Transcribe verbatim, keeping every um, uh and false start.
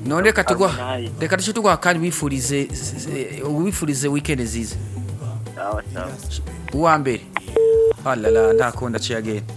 none reka tugwa Harmonize. reka duce tugwa kandi wifurize wifurize weekend nziza Sawa sawa. uwa mbere alala ndakunda ciye agenda